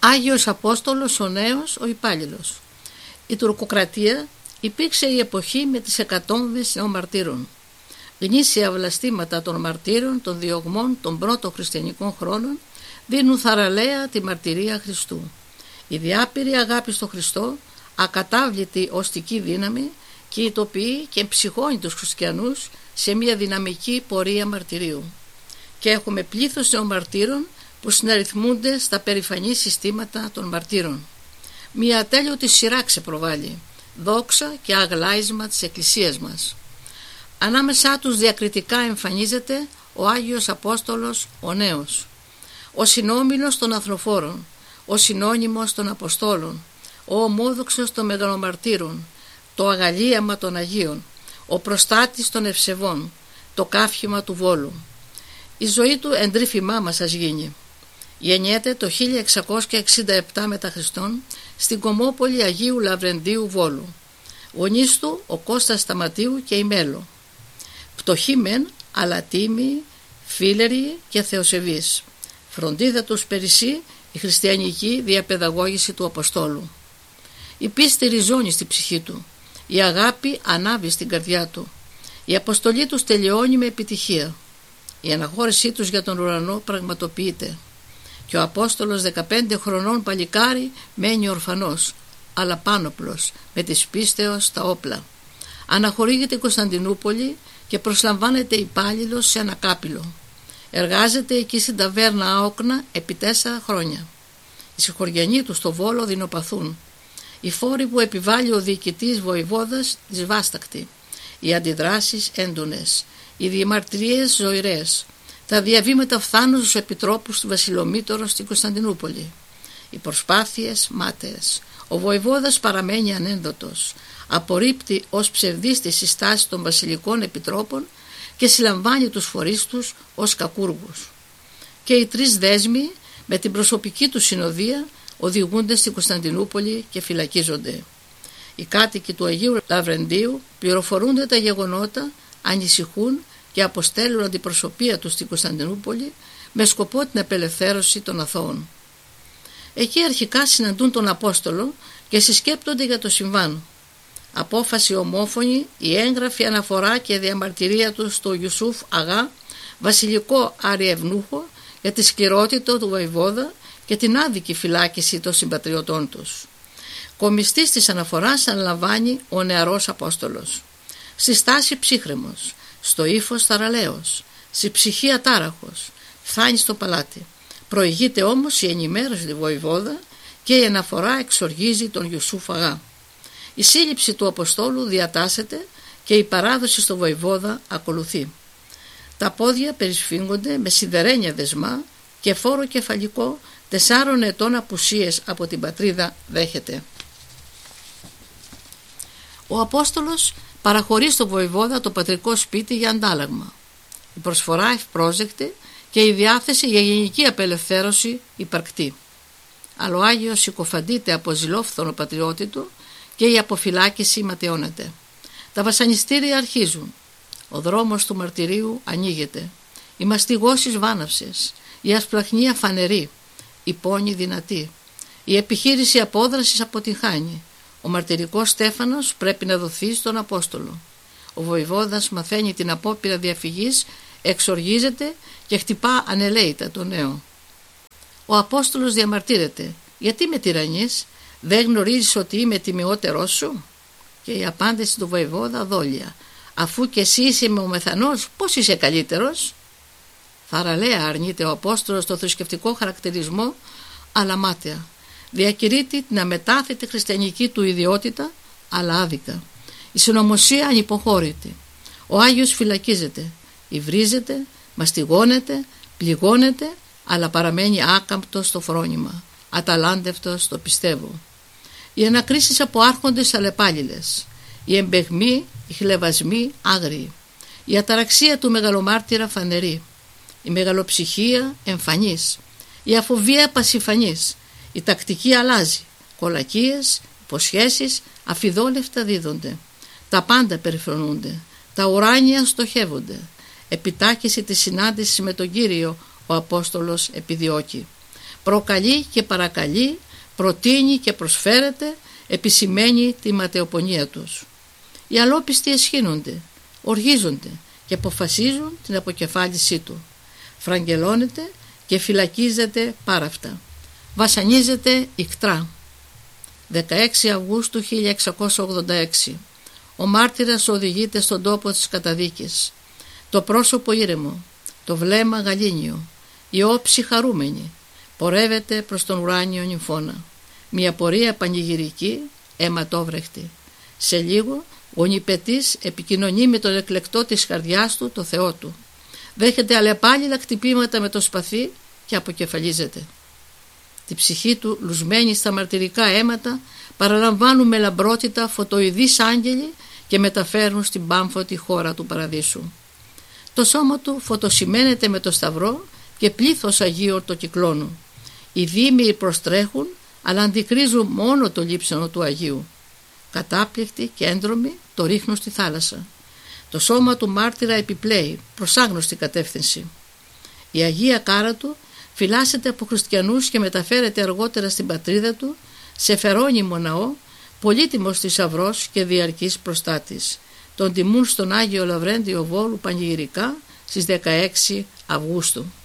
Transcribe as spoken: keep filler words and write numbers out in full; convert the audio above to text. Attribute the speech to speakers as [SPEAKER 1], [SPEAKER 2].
[SPEAKER 1] Άγιος Απόστολος ο νέος, ο υπάλληλος. Η τουρκοκρατία υπήρξε η εποχή με τις εκατόμβες νεομαρτύρων. Γνήσια βλαστήματα των μαρτύρων, των διωγμών των πρώτων χριστιανικών χρόνων δίνουν θαραλέα τη μαρτυρία Χριστού. Η διάπειρη αγάπη στο Χριστό, ακατάβλητη οστική δύναμη, κινητοποιεί και ψυχώνει τους χριστιανούς σε μια δυναμική πορεία μαρτυρίου. Και έχουμε πλήθος νεομαρτύρων που συναριθμούνται στα περηφανή συστήματα των μαρτύρων. Μια ατέλειωτη σειρά ξεπροβάλλει, δόξα και αγλάισμα της Εκκλησίας μας. Ανάμεσά τους διακριτικά εμφανίζεται ο Άγιος Απόστολος ο νέος, ο συνόμιλος των αθροφόρων, ο συνώνυμος των Αποστόλων, ο ομόδοξος των μεγαλομαρτύρων, το αγαλίαμα των Αγίων, ο προστάτης των ευσεβών, το κάφημα του Βόλου. Η ζωή του εντρίφημά μας ας γίνει. Γεννιέται το χίλια εξακόσια εξήντα επτά μετά Χριστόν στην κομμόπολη Αγίου Λαβρεντίου Βόλου. Γονείς του ο Κώστας Σταματίου και η Μέλο. Πτωχοί μεν, αλλά τίμοι, φίλεροι και θεοσεβείς. Φροντίδα τους περισσή η χριστιανική διαπαιδαγώγηση του Αποστόλου. Η πίστη ριζώνει στη ψυχή του, η αγάπη ανάβει στην καρδιά του. Η αποστολή τους τελειώνει με επιτυχία. Η αναχώρησή τους για τον ουρανό πραγματοποιείται. Και ο Απόστολος δεκαπέντε χρονών παλικάρι μένει ορφανός, αλλά πάνωπλος, με της πίστεως τα όπλα. Αναχωρήγεται η Κωνσταντινούπολη και προσλαμβάνεται υπάλληλος σε ένα κάπηλο. Εργάζεται εκεί στην ταβέρνα Άοκνα επί τέσσερα χρόνια. Οι συγχωριανοί του στο Βόλο δεινοπαθούν. Οι φόροι που επιβάλλει ο διοικητής βοηβόδας δυσβάστακτοι. Οι αντιδράσεις έντονες. Οι διαμαρτυρίες ζωηρές. Τα διαβήματα φθάνουν στους επιτρόπους του Βασιλομήτωρο στην Κωνσταντινούπολη. Οι προσπάθειες μάταιες. Ο βοηβόδας παραμένει ανένδοτος. Απορρίπτει ως ψευδής τις συστάσεις των βασιλικών επιτρόπων και συλλαμβάνει τους φορείς τους ως κακούργους. Και οι τρεις δέσμοι με την προσωπική του συνοδεία οδηγούνται στην Κωνσταντινούπολη και φυλακίζονται. Οι κάτοικοι του Αγίου Λαβρεντίου πληροφορούνται τα γεγονότα, ανησυχούν και αποστέλουν αντιπροσωπεία τους στην Κωνσταντινούπολη με σκοπό την απελευθέρωση των αθώων. Εκεί αρχικά συναντούν τον Απόστολο και συσκέπτονται για το συμβάν. Απόφαση ομόφωνη, η έγγραφη αναφορά και διαμαρτυρία του στο Ιουσούφ Αγά, βασιλικό αριευνούχο, για τη σκληρότητα του βοηβόδα και την άδικη φυλάκιση των συμπατριωτών τους. Κομιστής της αναφοράς αναλαμβάνει ο νεαρός Απόστολος. Στη στάση ψύχρεμος, στο ύφος θαραλέος, στη ψυχή ατάραχος, φθάνει στο παλάτι. Προηγείται όμως η ενημέρωση του βοηβόδα και η αναφορά εξοργίζει τον Ιουσούφ Αγά. Η σύλληψη του Αποστόλου διατάσσεται και η παράδοση στο βοηβόδα ακολουθεί. Τα πόδια περισφίγγονται με σιδερένια δεσμά και φόρο κεφαλικό τεσσάρων ετών απουσίες από την πατρίδα δέχεται. Ο Απόστολος παραχωρεί στο βοηβόδα το πατρικό σπίτι για αντάλλαγμα. Η προσφορά ευπρόσδεκτη και η διάθεση για γενική απελευθέρωση υπαρκτή. Αλλά ο Άγιος συκοφαντείται από ζηλόφθονο πατριώτη του και η αποφυλάκηση ματαιώνεται. Τα βασανιστήρια αρχίζουν. Ο δρόμος του μαρτυρίου ανοίγεται. Οι μαστιγώσεις βάναυσες, η ασπλαχνία φανερή, η πόνη δυνατή. Η επιχείρηση απόδρασης αποτυγχάνει. Ο μαρτυρικός Στέφανος πρέπει να δοθεί στον Απόστολο. Ο βοηβόδας μαθαίνει την απόπειρα διαφυγής, εξοργίζεται και χτυπά ανελαίητα το νέο. Ο Απόστολος διαμαρτύρεται. «Γιατί με τυραννείς, δεν γνωρίζεις ότι είμαι τιμιότερός σου?» Και η απάντηση του βοηβόδα δόλια. «Αφού και εσύ είσαι μεθανός, πώς είσαι καλύτερος?» Θαραλέα αρνείται ο Απόστολος το θρησκευτικό χαρακτηρισμό, αλλά μάταια. Διακηρύττει την αμετάθετη χριστιανική του ιδιότητα, αλλά άδικα. Η συνωμοσία ανυποχώρητη. Ο Άγιος φυλακίζεται, υβρίζεται, μαστιγώνεται, πληγώνεται, αλλά παραμένει άκαμπτος στο φρόνημα, αταλάντευτος στο πιστεύω. Οι ανακρίσεις από άρχοντες αλλεπάλληλες, οι εμπεγμοί, οι χλευασμοί άγριοι, η αταραξία του μεγαλομάρτυρα φανερή, η μεγαλοψυχία εμφανής, η αφοβία πασιφανής, η τακτική αλλάζει, κολακίες, υποσχέσεις αφιδόλευτα δίδονται, τα πάντα περιφρονούνται, τα ουράνια στοχεύονται. Επιτάχυση της συνάντησης με τον Κύριο ο Απόστολος επιδιώκει. προκαλεί και παρακαλεί, προτείνει και προσφέρεται, επισημαίνει τη ματαιοπονία τους. Οι αλόπιστοι εσχύνονται, οργίζονται και αποφασίζουν την αποκεφάλισή του. Φραγγελώνεται και φυλακίζεται πάραφτα. Βασανίζεται ικτρά. δεκαέξι Αυγούστου χίλια εξακόσια ογδόντα έξι. Ο μάρτυρας οδηγείται στον τόπο της καταδίκης. Το πρόσωπο ήρεμο, το βλέμμα γαλήνιο, η όψη χαρούμενη, πορεύεται προς τον ουράνιο νυμφώνα. Μια πορεία πανηγυρική, αιματόβρεχτη. Σε λίγο ο νηπετής επικοινωνεί με τον εκλεκτό της καρδιάς του, το Θεό του. Δέχεται αλλεπάλληλα χτυπήματα με το σπαθί και αποκεφαλίζεται. Τη ψυχή του, λουσμένη στα μαρτυρικά αίματα, παραλαμβάνουν με λαμπρότητα φωτοειδείς άγγελοι και μεταφέρουν στην πάμφωτη χώρα του παραδείσου. Το σώμα του φωτοσημαίνεται με το σταυρό και πλήθος αγίων το κυκλώνουν. Οι δήμοι προστρέχουν, αλλά αντικρίζουν μόνο το λείψανο του Αγίου. Κατάπληκτοι και έντρομοι το ρίχνουν στη θάλασσα. Το σώμα του μάρτυρα επιπλέει προς άγνωστη κατεύθυνση. Η Αγία κάρα του φυλάσσεται από χριστιανούς και μεταφέρεται αργότερα στην πατρίδα του, σε φερόνιμο ναό, πολύτιμος θησαυρός και διαρκής προστάτης. Τον τιμούν στον Άγιο Λαυρέντιο Βόλου πανηγυρικά στις δεκαέξι Αυγούστου.